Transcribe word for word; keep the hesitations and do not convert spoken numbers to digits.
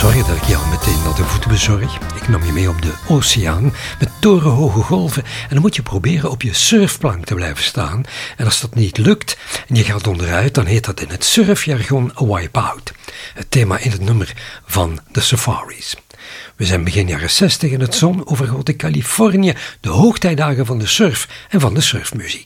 Sorry dat ik jou meteen naar de voeten bezorg. Ik nam je mee op de oceaan met torenhoge golven en dan moet je proberen op je surfplank te blijven staan. En als dat niet lukt en je gaat onderuit, dan heet dat in het surfjargon a wipe-out. Het thema in het nummer van de Safaris. We zijn begin jaren zestig in het zonovergoten Californië, de hoogtijdagen van de surf en van de surfmuziek.